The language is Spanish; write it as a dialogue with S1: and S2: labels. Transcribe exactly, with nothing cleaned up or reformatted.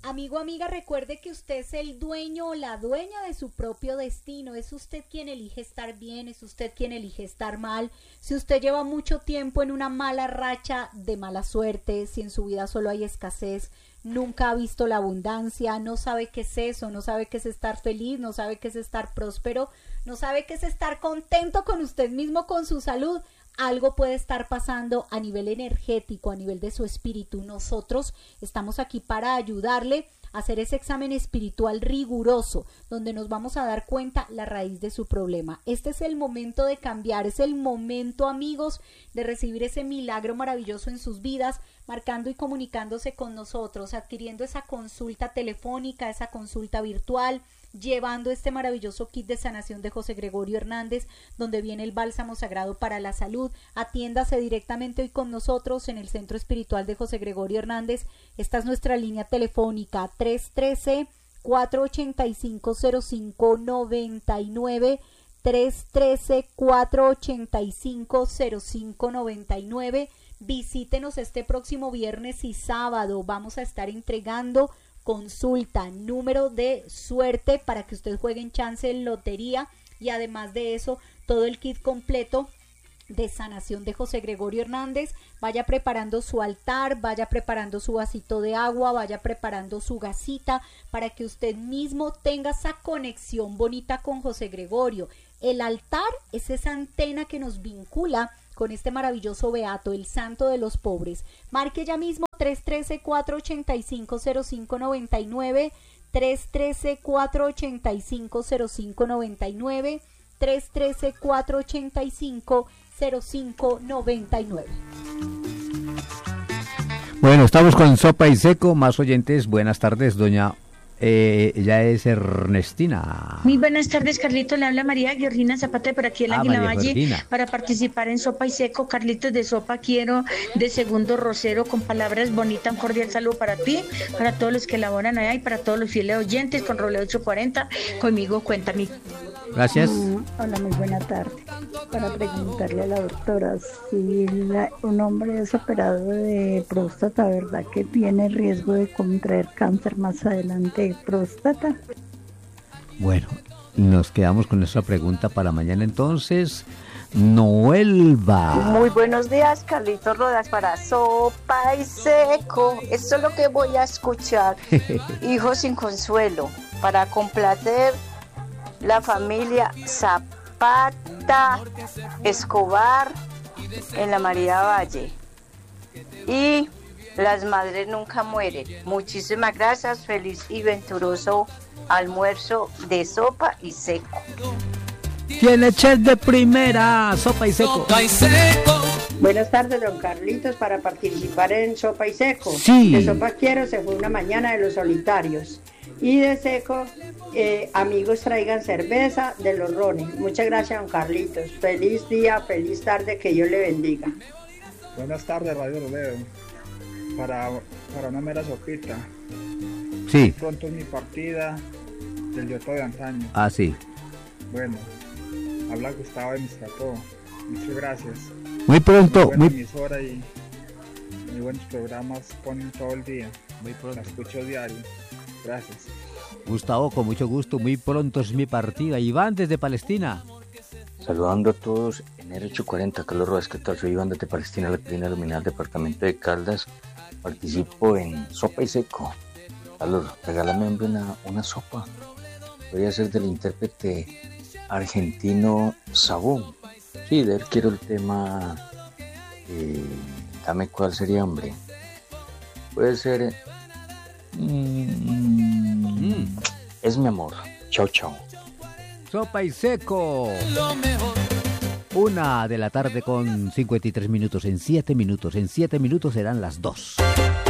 S1: Amigo, amiga, recuerde que usted es el dueño o la dueña de su propio destino. Es usted quien elige estar bien, es usted quien elige estar mal. Si usted lleva mucho tiempo en una mala racha de mala suerte, si en su vida solo hay escasez, nunca ha visto la abundancia, no sabe qué es eso, no sabe qué es estar feliz, no sabe qué es estar próspero, no sabe qué es estar contento con usted mismo, con su salud, algo puede estar pasando a nivel energético, a nivel de su espíritu. Nosotros estamos aquí para ayudarle a hacer ese examen espiritual riguroso, donde nos vamos a dar cuenta la raíz de su problema. Este es el momento de cambiar, es el momento, amigos, de recibir ese milagro maravilloso en sus vidas, marcando y comunicándose con nosotros, adquiriendo esa consulta telefónica, esa consulta virtual, llevando este maravilloso kit de sanación de José Gregorio Hernández, donde viene el bálsamo sagrado para la salud. Atiéndase directamente hoy con nosotros en el Centro Espiritual de José Gregorio Hernández. Esta es nuestra línea telefónica tres uno tres, cuatro ocho cinco, cero cinco nueve nueve, tres uno tres, cuatro ocho cinco, cero cinco nueve nueve. Visítenos este próximo viernes y sábado. Vamos a estar entregando consulta, número de suerte para que usted juegue en chance en lotería, y además de eso todo el kit completo de sanación de José Gregorio Hernández. Vaya preparando su altar, vaya preparando su vasito de agua, vaya preparando su gasita para que usted mismo tenga esa conexión bonita con José Gregorio. El altar es esa antena que nos vincula con este maravilloso beato, el santo de los pobres. Marque ya mismo tres uno tres, cuatro ocho cinco, cero cinco nueve nueve, tres uno tres, cuatro ocho cinco, cero cinco nueve nueve, tres uno tres, cuatro ocho cinco, cero cinco nueve nueve.
S2: Bueno, estamos con Sopa y Seco, más oyentes. Buenas tardes, doña. Eh, ella es Ernestina.
S3: Muy buenas tardes, Carlitos. Le habla María Georgina Zapata de por aquí el
S2: Ah,
S3: Águila
S2: María
S3: Valle
S2: Georgina.
S3: para participar en Sopa y Seco. Carlitos, de Sopa quiero de segundo rosero con palabras bonitas. Un cordial saludo para ti, para todos los que laboran allá y para todos los fieles oyentes con Roble ocho cuarenta. Conmigo cuéntame.
S2: Gracias.
S4: Mm, hola, muy buena tarde. Para preguntarle a la doctora, si la- un hombre es operado de próstata, ¿verdad que tiene riesgo de contraer cáncer más adelante de próstata?
S2: Bueno, nos quedamos con nuestra pregunta para mañana entonces. Noelva.
S5: Muy buenos días, Carlitos Rodas, para Sopa y Seco. Esto es lo que voy a escuchar. Hijos sin consuelo, para complacer la familia Zapata Escobar en la María Valle. Y las madres nunca mueren. Muchísimas gracias, feliz y venturoso almuerzo de Sopa y Seco.
S2: Tiene chef de primera, Sopa y Seco.
S6: Buenas tardes, don Carlitos, para participar en Sopa y Seco.
S2: Sí.
S6: De Sopa Quiero se fue una mañana de los solitarios. Y de Seco, eh, amigos traigan cerveza de los rones. Muchas gracias, don Carlitos. Feliz día, feliz tarde, que Dios le bendiga.
S7: Buenas tardes, Radio Roledo. Para, para una mera sopita.
S2: Sí.
S7: Pronto es mi partida del Yoto de antaño.
S2: Ah, sí.
S7: Bueno, habla Gustavo de Mistrató. Muchas gracias.
S2: Muy pronto,
S7: Muy buena
S2: muy-
S7: emisora y muy buenos programas ponen todo el día.
S2: Muy pronto.
S7: La escucho diario. Gracias.
S2: Gustavo, con mucho gusto. Muy pronto es mi partida. Iván desde Palestina.
S8: Saludando a todos en R ocho cuarenta, Carlos Rodas, ¿qué tal? Soy Iván desde Palestina, la colina iluminada, departamento de Caldas. Participo en Sopa y Seco. Carlos, regálame hombre, una, una sopa. Voy a ser del intérprete argentino Sabón. Sí, de él quiero el tema. Eh, dame cuál sería, hombre. Puede ser. mm, Es mi amor. Chao, chao.
S2: Sopa y Seco. Una de la tarde con cincuenta y tres minutos. En siete minutos. En siete minutos serán las dos.